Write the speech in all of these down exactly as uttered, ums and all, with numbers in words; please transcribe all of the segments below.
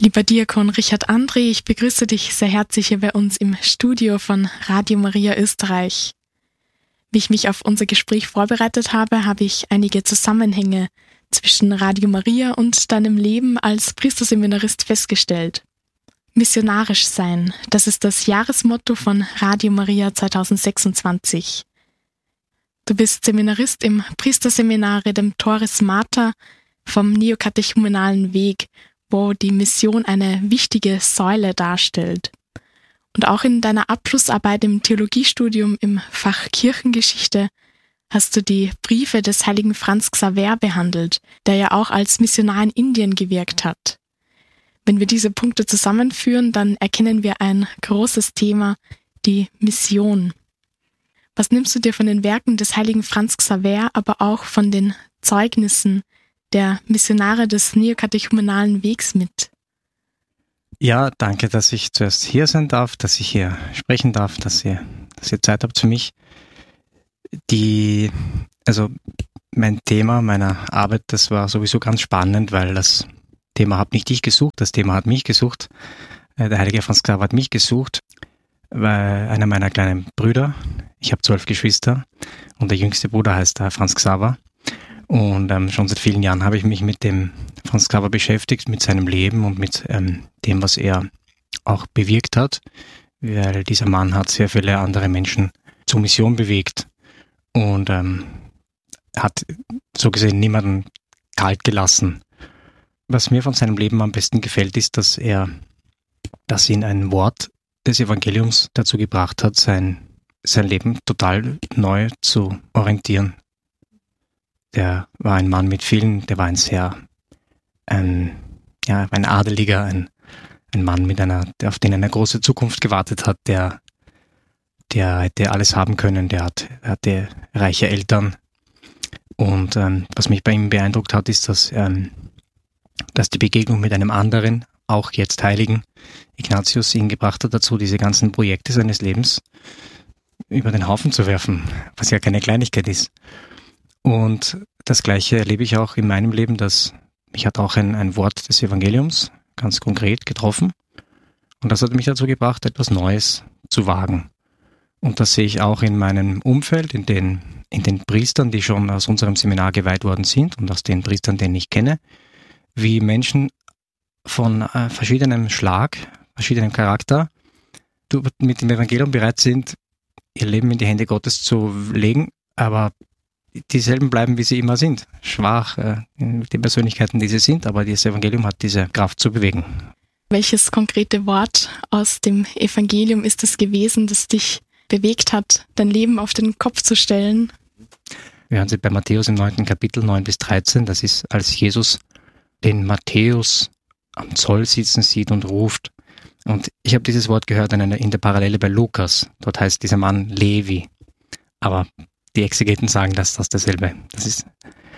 Lieber Diakon Richard André, ich begrüße dich sehr herzlich hier bei uns im Studio von Radio Maria Österreich. Wie ich mich auf unser Gespräch vorbereitet habe, habe ich einige Zusammenhänge zwischen Radio Maria und deinem Leben als Priesterseminarist festgestellt. Missionarisch sein, das ist das Jahresmotto von Radio Maria zwanzig sechsundzwanzig. Du bist Seminarist im Priesterseminar Redemptoris Mater vom neokatechumenalen Weg, wo die Mission eine wichtige Säule darstellt. Und auch in deiner Abschlussarbeit im Theologiestudium im Fach Kirchengeschichte hast du die Briefe des heiligen Franz Xaver behandelt, der ja auch als Missionar in Indien gewirkt hat. Wenn wir diese Punkte zusammenführen, dann erkennen wir ein großes Thema, die Mission. Was nimmst du dir von den Werken des heiligen Franz Xaver, aber auch von den Zeugnissen der Missionare des neokatechumenalen Wegs mit? Ja, danke, dass ich zuerst hier sein darf, dass ich hier sprechen darf, dass ihr, dass ihr Zeit habt für mich. Die, also mein Thema meiner Arbeit, das war sowieso ganz spannend, weil das Thema habe nicht ich gesucht, das Thema hat mich gesucht. Der heilige Franz Xaver hat mich gesucht, weil einer meiner kleinen Brüder, ich habe zwölf Geschwister und der jüngste Bruder heißt Franz Xaver. Und ähm, schon seit vielen Jahren habe ich mich mit dem Franz Xaver beschäftigt, mit seinem Leben und mit ähm, dem, was er auch bewirkt hat, weil dieser Mann hat sehr viele andere Menschen zur Mission bewegt und ähm, hat so gesehen niemanden kalt gelassen. Was mir von seinem Leben am besten gefällt, ist, dass er, dass ihn ein Wort des Evangeliums dazu gebracht hat, sein, sein Leben total neu zu orientieren. Der war ein Mann mit vielen, der war ein sehr, ein, ja, ein Adeliger, ein, ein Mann mit einer, der, auf den eine große Zukunft gewartet hat, der, der hätte alles haben können, der hat, hatte reiche Eltern. Und ähm, was mich bei ihm beeindruckt hat, ist, dass, ähm, dass die Begegnung mit einem anderen, auch jetzt Heiligen, Ignatius, ihn gebracht hat dazu, diese ganzen Projekte seines Lebens über den Haufen zu werfen, was ja keine Kleinigkeit ist. Und das Gleiche erlebe ich auch in meinem Leben, dass mich hat auch ein, ein Wort des Evangeliums ganz konkret getroffen. Und das hat mich dazu gebracht, etwas Neues zu wagen. Und das sehe ich auch in meinem Umfeld, in den, in den Priestern, die schon aus unserem Seminar geweiht worden sind und aus den Priestern, denen ich kenne, wie Menschen von äh, verschiedenem Schlag, verschiedenem Charakter mit dem Evangelium bereit sind, ihr Leben in die Hände Gottes zu legen, aber dieselben bleiben, wie sie immer sind. Schwach, äh, die Persönlichkeiten, die sie sind, aber das Evangelium hat diese Kraft zu bewegen. Welches konkrete Wort aus dem Evangelium ist es gewesen, das dich bewegt hat, dein Leben auf den Kopf zu stellen? Wir haben sie bei Matthäus im neunten Kapitel neun bis dreizehn. Das ist, als Jesus den Matthäus am Zoll sitzen sieht und ruft. Und ich habe dieses Wort gehört in, einer, in der Parallele bei Lukas. Dort heißt dieser Mann Levi. Aber die Exegeten sagen, dass das dasselbe das ist.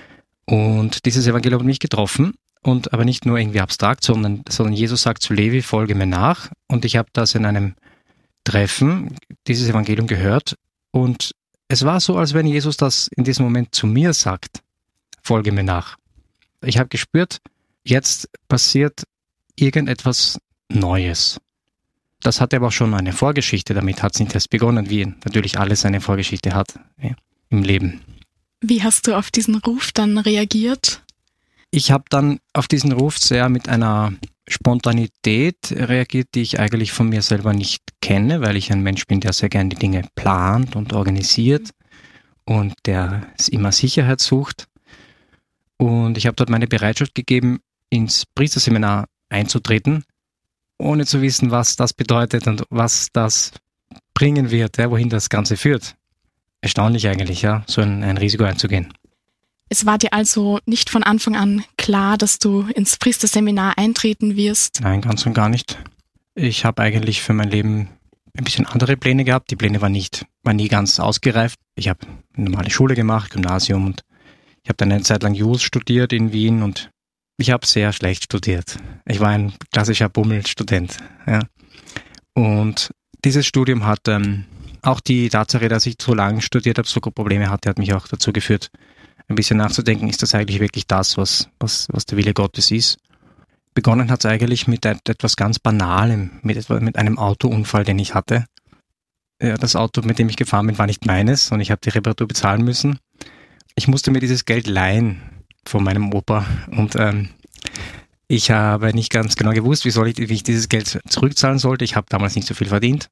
Und dieses Evangelium hat mich getroffen, und aber nicht nur irgendwie abstrakt, sondern, sondern Jesus sagt zu Levi, folge mir nach. Und ich habe das in einem Treffen, dieses Evangelium gehört. Und es war so, als wenn Jesus das in diesem Moment zu mir sagt, folge mir nach. Ich habe gespürt, jetzt passiert irgendetwas Neues. Das hatte aber auch schon eine Vorgeschichte, damit hat es nicht erst begonnen, wie natürlich alles eine Vorgeschichte hat, ja, im Leben. Wie hast du auf diesen Ruf dann reagiert? Ich habe dann auf diesen Ruf sehr mit einer Spontanität reagiert, die ich eigentlich von mir selber nicht kenne, weil ich ein Mensch bin, der sehr gerne die Dinge plant und organisiert und der immer Sicherheit sucht. Und ich habe dort meine Bereitschaft gegeben, ins Priesterseminar einzutreten, ohne zu wissen, was das bedeutet und was das bringen wird, ja, wohin das Ganze führt. Erstaunlich eigentlich, ja, so ein, ein Risiko einzugehen. Es war dir also nicht von Anfang an klar, dass du ins Priesterseminar eintreten wirst? Nein, ganz und gar nicht. Ich habe eigentlich für mein Leben ein bisschen andere Pläne gehabt. Die Pläne waren nicht, waren nie ganz ausgereift. Ich habe eine normale Schule gemacht, Gymnasium, und ich habe dann eine Zeit lang Jus studiert in Wien, und ich habe sehr schlecht studiert. Ich war ein klassischer Bummelstudent. Ja. Und dieses Studium hat ähm, auch die Tatsache, dass ich so lange studiert habe, so Probleme hatte, hat mich auch dazu geführt, ein bisschen nachzudenken, ist das eigentlich wirklich das, was, was, was der Wille Gottes ist? begonnen hat es eigentlich mit etwas ganz Banalem, mit, etwa, mit einem Autounfall, den ich hatte. Ja, das Auto, mit dem ich gefahren bin, war nicht meines und ich habe die Reparatur bezahlen müssen. Ich musste mir dieses Geld leihen von meinem Opa und ähm, ich habe nicht ganz genau gewusst, wie, soll ich, wie ich dieses Geld zurückzahlen sollte. Ich habe damals nicht so viel verdient.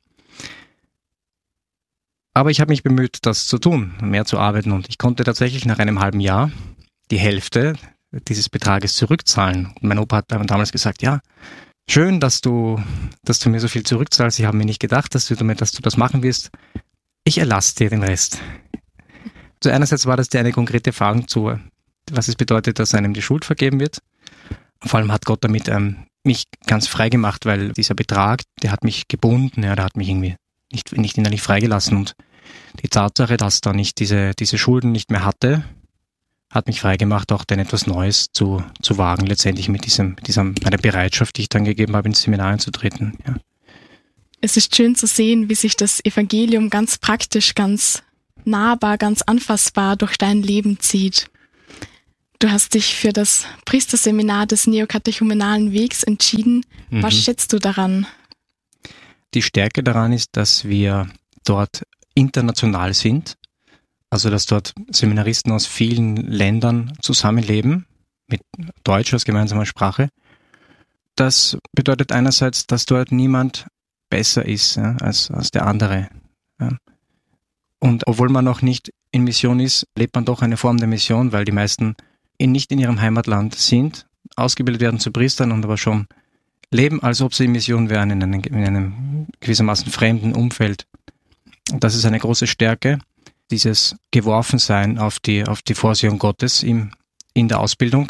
Aber ich habe mich bemüht, das zu tun, mehr zu arbeiten und ich konnte tatsächlich nach einem halben Jahr die Hälfte dieses Betrages zurückzahlen. Und mein Opa hat damals gesagt, ja, schön, dass du, dass du mir so viel zurückzahlst. Ich habe mir nicht gedacht, dass du, dass du das machen wirst. Ich erlasse dir den Rest. So einerseits war das dir eine konkrete Erfahrung zu, was es bedeutet, dass einem die Schuld vergeben wird. Vor allem hat Gott damit ähm, mich ganz frei gemacht, weil dieser Betrag, der hat mich gebunden, ja, der hat mich irgendwie nicht, nicht innerlich freigelassen. Und die Tatsache, dass da nicht diese, diese Schulden nicht mehr hatte, hat mich freigemacht, auch dann etwas Neues zu, zu wagen, letztendlich mit diesem, dieser, meiner Bereitschaft, die ich dann gegeben habe, ins Seminar einzutreten. Ja. Es ist schön zu sehen, wie sich das Evangelium ganz praktisch, ganz nahbar, ganz anfassbar durch dein Leben zieht. Du hast dich für das Priesterseminar des neokatechumenalen Wegs entschieden. Mhm. Was schätzt du daran? Die Stärke daran ist, dass wir dort international sind. Also, dass dort Seminaristen aus vielen Ländern zusammenleben, mit Deutsch als gemeinsamer Sprache. Das bedeutet einerseits, dass dort niemand besser ist, ja, als, als der andere. Ja. Und obwohl man noch nicht in Mission ist, lebt man doch eine Form der Mission, weil die meisten in, nicht in ihrem Heimatland sind, ausgebildet werden zu Priestern und aber schon leben, als ob sie in Mission wären, in einem, in einem gewissermaßen fremden Umfeld. Und das ist eine große Stärke, dieses Geworfensein auf die, auf die Vorsehung Gottes im, in der Ausbildung.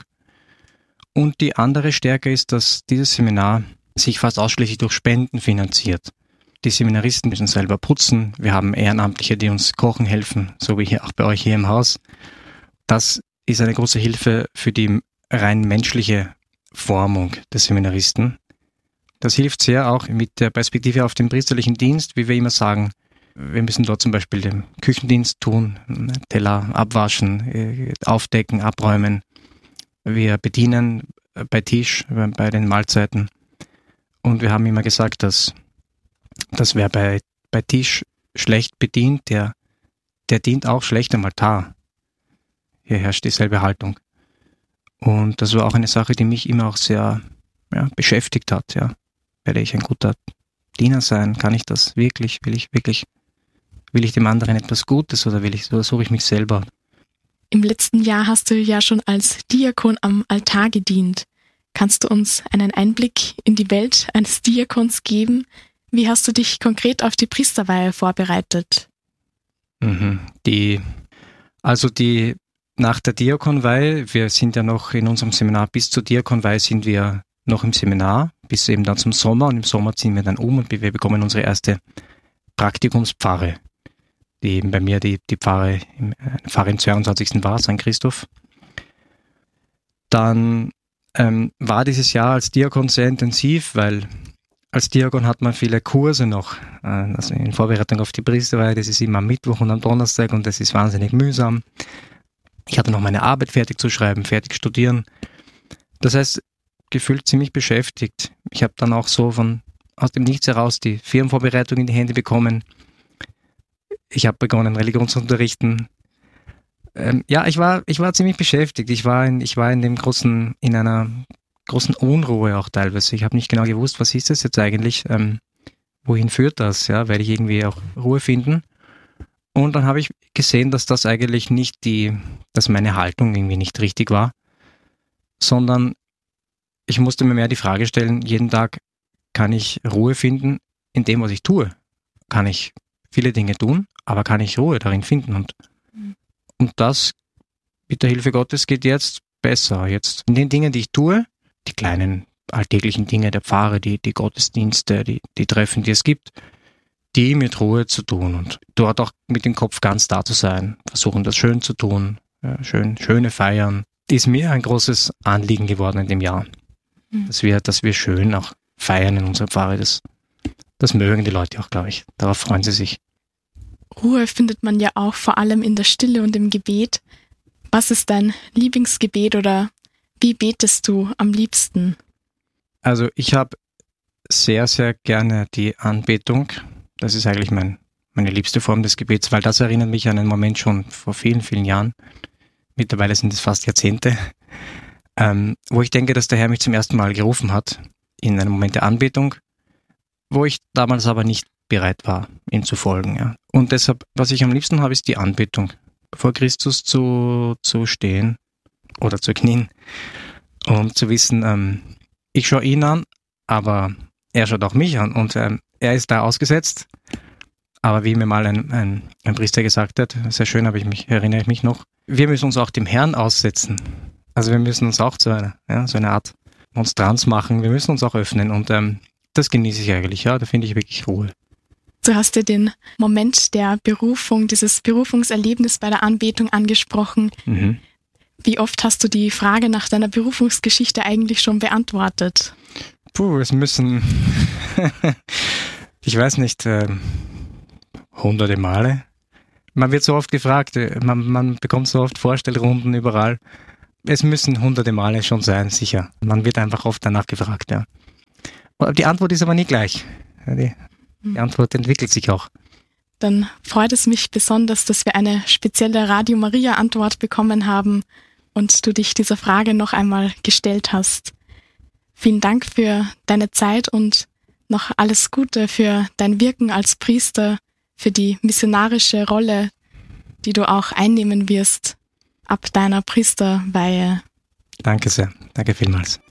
Und die andere Stärke ist, dass dieses Seminar sich fast ausschließlich durch Spenden finanziert. Die Seminaristen müssen selber putzen. Wir haben Ehrenamtliche, die uns kochen helfen, so wie hier auch bei euch hier im Haus. Das ist eine große Hilfe für die rein menschliche Formung des Seminaristen. Das hilft sehr auch mit der Perspektive auf den priesterlichen Dienst, wie wir immer sagen. Wir müssen dort zum Beispiel den Küchendienst tun, Teller abwaschen, aufdecken, abräumen. Wir bedienen bei Tisch, bei den Mahlzeiten. Und wir haben immer gesagt, dass, dass wer bei, bei Tisch schlecht bedient, der, der dient auch schlecht am Altar. Hier herrscht dieselbe Haltung. Und das war auch eine Sache, die mich immer auch sehr ja, beschäftigt hat. Ja. Werde ich ein guter Diener sein? Kann ich das wirklich? Will ich wirklich? Will ich dem anderen etwas Gutes oder will ich, oder suche ich mich selber? Im letzten Jahr hast du ja schon als Diakon am Altar gedient. Kannst du uns einen Einblick in die Welt eines Diakons geben? Wie hast du dich konkret auf die Priesterweihe vorbereitet? Mhm. Die, also die nach der Diakonweihe, wir sind ja noch in unserem Seminar, bis zur Diakonweihe sind wir noch im Seminar, bis eben dann zum Sommer, und im Sommer ziehen wir dann um und wir bekommen unsere erste Praktikumspfarre, die eben bei mir die, die Pfarre, Pfarre im zweiundzwanzigsten war, Sankt Christoph. Dann ähm, war dieses Jahr als Diakon sehr intensiv, weil als Diakon hat man viele Kurse noch, äh, also in Vorbereitung auf die Priesterweihe, das ist immer am Mittwoch und am Donnerstag und das ist wahnsinnig mühsam. Ich hatte noch meine Arbeit fertig zu schreiben, fertig studieren. Das heißt, gefühlt ziemlich beschäftigt. Ich habe dann auch so von aus dem Nichts heraus die Firmenvorbereitung in die Hände bekommen. Ich habe begonnen, Religion zu unterrichten. Ähm, ja, ich war, ich war ziemlich beschäftigt. Ich war in, ich war in dem großen, in einer großen Unruhe auch teilweise. Ich habe nicht genau gewusst, was ist das jetzt eigentlich? Ähm, wohin führt das? Ja, werde ich irgendwie auch Ruhe finden? Und dann habe ich gesehen, dass das eigentlich nicht die, dass meine Haltung irgendwie nicht richtig war, sondern ich musste mir mehr die Frage stellen, jeden Tag kann ich Ruhe finden in dem, was ich tue. Kann ich viele Dinge tun, aber kann ich Ruhe darin finden? Und, mhm. und das mit der Hilfe Gottes geht jetzt besser. Jetzt in den Dingen, die ich tue, die kleinen alltäglichen Dinge der Pfarre, die, die Gottesdienste, die, die Treffen, die es gibt, die mit Ruhe zu tun und dort auch mit dem Kopf ganz da zu sein, versuchen das schön zu tun, ja, schön, schöne Feiern, ist mir ein großes Anliegen geworden in dem Jahr, mhm. dass wir, dass wir schön auch feiern in unserer Pfarre. Das, das mögen die Leute auch, glaube ich. Darauf freuen sie sich. Ruhe findet man ja auch vor allem in der Stille und im Gebet. Was ist dein Lieblingsgebet oder wie betest du am liebsten? Also ich habe sehr, sehr gerne die Anbetung. Das ist eigentlich mein, meine liebste Form des Gebets, weil das erinnert mich an einen Moment schon vor vielen, vielen Jahren. Mittlerweile sind es fast Jahrzehnte, ähm, wo ich denke, dass der Herr mich zum ersten Mal gerufen hat in einem Moment der Anbetung, wo ich damals aber nicht bereit war, ihm zu folgen. Ja. Und deshalb, was ich am liebsten habe, ist die Anbetung. Vor Christus zu, zu stehen oder zu knien und zu wissen, ähm, ich schaue ihn an, aber er schaut auch mich an und ähm, er ist da ausgesetzt. Aber wie mir mal ein, ein, ein Priester gesagt hat, sehr schön, aber ich mich, erinnere ich mich noch, wir müssen uns auch dem Herrn aussetzen. Also wir müssen uns auch zu einer, ja, so eine Art Monstranz machen, wir müssen uns auch öffnen und ähm, das genieße ich eigentlich, ja, da finde ich wirklich Ruhe. Du hast ja den Moment der Berufung, dieses Berufungserlebnis bei der Anbetung angesprochen. Mhm. Wie oft hast du die Frage nach deiner Berufungsgeschichte eigentlich schon beantwortet? Puh, es müssen, ich weiß nicht, äh, hunderte Male. Man wird so oft gefragt, man, man bekommt so oft Vorstellrunden überall. Es müssen hunderte Male schon sein, sicher. Man wird einfach oft danach gefragt, ja. Die Antwort ist aber nie gleich. Die, die Antwort entwickelt sich auch. Dann freut es mich besonders, dass wir eine spezielle Radio Maria Antwort bekommen haben und du dich dieser Frage noch einmal gestellt hast. Vielen Dank für deine Zeit und noch alles Gute für dein Wirken als Priester, für die missionarische Rolle, die du auch einnehmen wirst ab deiner Priesterweihe. Danke sehr. Danke vielmals.